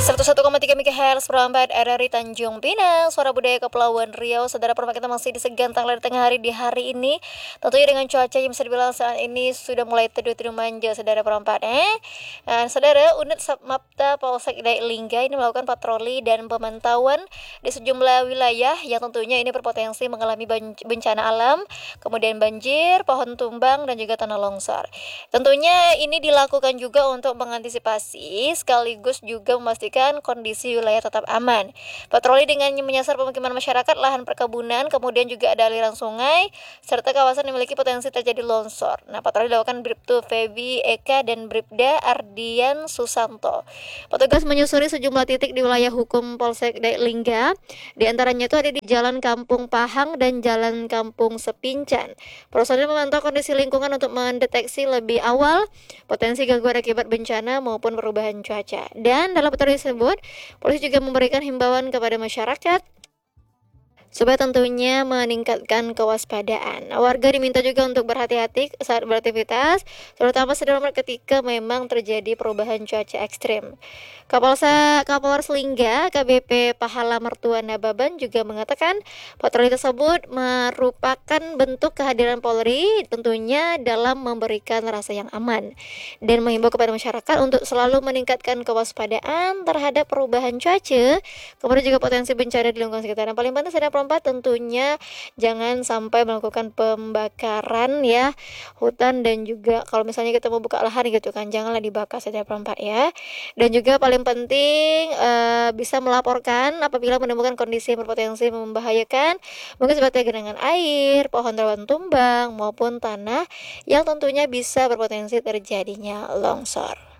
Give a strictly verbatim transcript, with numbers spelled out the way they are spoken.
seratus satu koma tiga MHz perlambat R R I Tanjung Pinang, suara budaya Kepulauan Riau. Saudara perempat kita masih di segantang layar tengah hari di hari ini. Tentunya dengan cuaca yang bisa dibilang saat ini sudah mulai teduh-teduh manja, saudara perempat eh. Nah, saudara, unit Satmapta Polsek Dayak Lingga ini melakukan patroli dan pemantauan di sejumlah wilayah yang tentunya ini berpotensi mengalami bencana alam, kemudian banjir, pohon tumbang dan juga tanah longsor. Tentunya ini dilakukan juga untuk mengantisipasi sekaligus juga memastikan kondisi wilayah tetap aman. Patroli dengan menyasar pemukiman masyarakat, lahan perkebunan, kemudian juga ada aliran sungai, serta kawasan yang memiliki potensi terjadi longsor. Nah, patroli dilakukan Bribtu Febi Eka dan Bribda Ardian Susanto. Petugas menyusuri sejumlah titik di wilayah hukum Polsek Dayak Lingga. Di antaranya itu ada di Jalan Kampung Pahang dan Jalan Kampung Sepincan. Personil memantau kondisi lingkungan untuk mendeteksi lebih awal potensi gangguan akibat bencana maupun perubahan cuaca. Dan dalam patroli tersebut, polisi juga memberikan himbauan kepada masyarakat supaya tentunya meningkatkan kewaspadaan. Warga diminta juga untuk berhati-hati saat beraktivitas, terutama sedang ketika memang terjadi perubahan cuaca ekstrim. Kapolsa Kapolres Lingga, K B P Pahala Mertua Nababan juga mengatakan patroli tersebut merupakan bentuk kehadiran Polri tentunya dalam memberikan rasa yang aman dan mengimbau kepada masyarakat untuk selalu meningkatkan kewaspadaan terhadap perubahan cuaca, kemudian juga potensi bencana di lingkungan sekitar. Yang paling penting sedang tentunya jangan sampai melakukan pembakaran ya hutan, dan juga kalau misalnya kita mau buka lahan gitu kan, janganlah dibakar setiap perempat ya. Dan juga paling penting uh, bisa melaporkan apabila menemukan kondisi yang berpotensi membahayakan, mungkin seperti genangan air, pohon rawan tumbang maupun tanah yang tentunya bisa berpotensi terjadinya longsor.